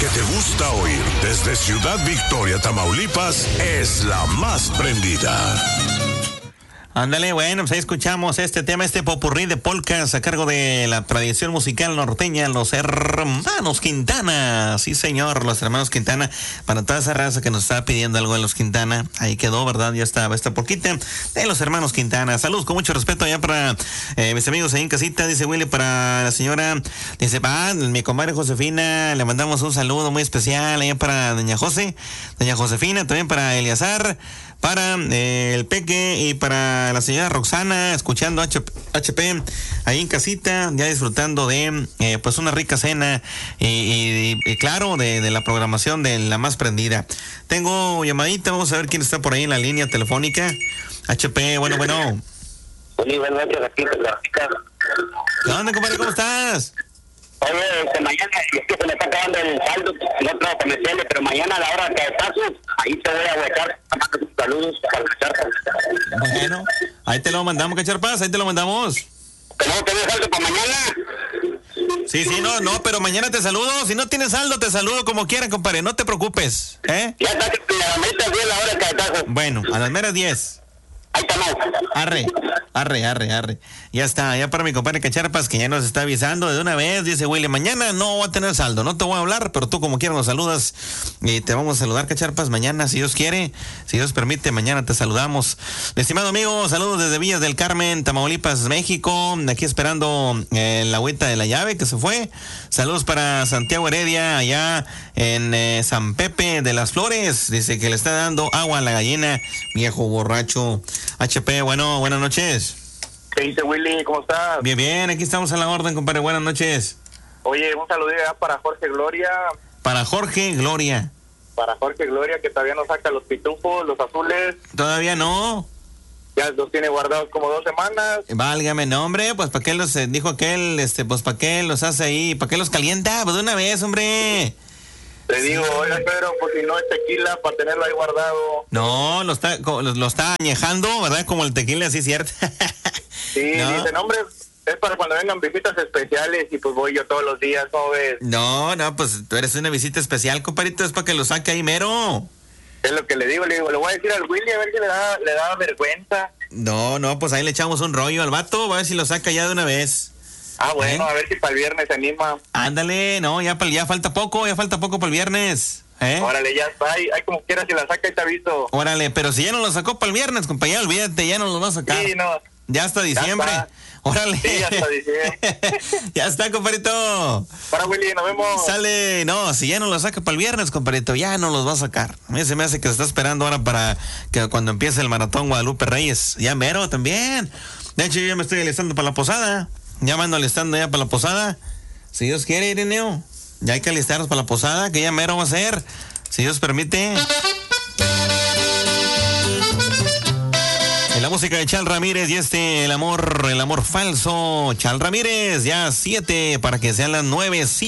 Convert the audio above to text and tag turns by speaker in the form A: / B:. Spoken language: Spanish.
A: te gusta oír desde Ciudad Victoria, Tamaulipas, es la más prendida.
B: Ándale, bueno, pues ahí escuchamos este tema, este popurrí de polcas a cargo de la tradición musical norteña, los hermanos Quintana. Sí, señor, los hermanos Quintana. Para toda esa raza que nos está pidiendo algo de los Quintana, ahí quedó, ¿verdad? Ya estaba esta poquita de los hermanos Quintana. Saludos con mucho respeto allá para mis amigos ahí en casita, dice Willy, para la señora, dice, mi comadre Josefina, le mandamos un saludo muy especial allá para doña Josefina, también para Eliazar, para el Peque y para la señora Roxana, escuchando HP ahí en casita, ya disfrutando de pues una rica cena y claro, de la programación de La Más Prendida. Tengo llamadita, vamos a ver quién está por ahí en la línea telefónica. HP, bueno.
C: Sí, buenas noches, aquí en la chica.
B: ¿Qué onda, compadre? ¿Cómo estás?
C: Oye, mañana, es que se me está acabando el saldo, no trago comerciales, pero mañana a la hora que paso, ahí te voy a huecar, saludos para la charpa.
B: Bueno, ahí te lo mandamos, Cacharpas, ahí te lo mandamos.
C: ¿Tenemos que ver saldo para mañana?
B: Sí, no, pero mañana te saludo. Si no tienes saldo, te saludo como quiera, compadre, no te preocupes, ¿eh?
C: Ya está, a las metas 10 la hora que paso.
B: Bueno, a las meras 10.
C: Ahí estamos.
B: Arre. Ya está, ya para mi compadre Cacharpas, que ya nos está avisando de una vez, dice Willy, mañana no voy a tener saldo, no te voy a hablar, pero tú como quieras nos saludas y te vamos a saludar, Cacharpas, mañana, si Dios quiere, si Dios permite, mañana te saludamos. Estimado amigo, saludos desde Villas del Carmen, Tamaulipas, México, aquí esperando la agüita de la llave que se fue. Saludos para Santiago Heredia, allá en San Pepe de las Flores, dice que le está dando agua a la gallina, viejo borracho. HP, bueno, buenas noches.
C: ¿Qué dice Willy? ¿Cómo estás?
B: Bien, aquí estamos a la orden, compadre, buenas noches.
C: Oye, un saludo ya para Jorge Gloria.
B: Para Jorge Gloria,
C: que todavía no saca los pitufos, los azules.
B: ¿Todavía no?
C: Ya los tiene guardados como 2 semanas.
B: Válgame, no, hombre, pues ¿para qué los, dijo aquel, pues ¿para qué los hace ahí? ¿Para qué los calienta? Pues de una vez, hombre.
C: Te digo, oiga, Pedro, pues si no es tequila, para tenerlo ahí guardado.
B: No, lo está añejando, ¿verdad? Como el tequila, sí, cierto.
C: Sí,
B: ¿no?
C: Dicen, hombre, es para cuando vengan visitas especiales y pues voy yo todos los días, ¿cómo ves?
B: No, pues tú eres una visita especial, compadrito, es para que lo saque ahí mero.
C: Es lo que le digo, le voy a decir al Willy a ver si le da vergüenza.
B: No, pues ahí le echamos un rollo al vato, a ver si lo saca ya de una vez.
C: Ah, bueno, a ver si para el viernes se anima.
B: Ándale, no, ya falta poco para el viernes.
C: Órale, ya está, ahí como quieras, si la saca y te aviso.
B: Órale, pero si ya no lo sacó para el viernes, compañero, olvídate, ya no lo va a sacar.
C: Sí, no.
B: Ya hasta diciembre.
C: Ya
B: Órale.
C: Sí, ya hasta diciembre.
B: Ya está, compadrito.
C: Para Willy, nos vemos.
B: Sale, no, si ya no lo saca para el viernes, compadrito, ya no los va a sacar. A mí se me hace que se está esperando ahora para que cuando empiece el maratón Guadalupe Reyes. Ya mero también. De hecho, yo ya me estoy alistando para la posada. Ya me ando alistando ya para la posada. Si Dios quiere, Ireneo. Ya hay que alistarnos para la posada, que ya mero va a ser. Si Dios permite. En la música de Chal Ramírez y el amor falso. Chal Ramírez, ya 7 para que sean las 9.